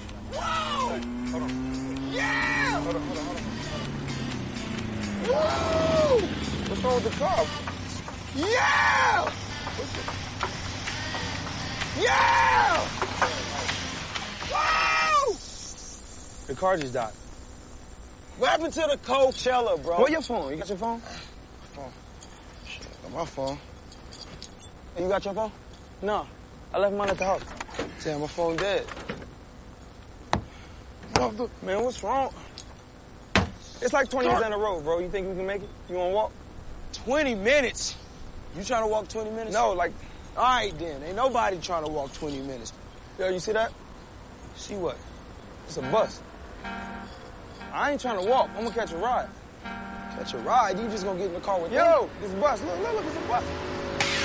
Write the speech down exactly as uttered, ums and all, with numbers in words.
Whoa! Hold on. Yeah! Hold on, hold on, hold on. Whoa! What's wrong with the car? Yeah! Yeah! Whoa! The car just died. What happened to the Coachella, bro? Where your phone? You got your phone? My phone. Shit, I got my phone. You got your phone? No. I left mine at the house. Damn, my phone dead. Man, what's wrong? It's like twenty minutes down the road, bro. You think we can make it? You wanna walk? twenty minutes? You trying to walk twenty minutes? No, like... All right, then. Ain't nobody trying to walk twenty minutes. Yo, you see that? See what? It's a bus. I ain't trying to walk. I'm gonna catch a ride. Catch a ride? You just gonna get in the car with Yo, this bus. Look, look, look, it's a bus.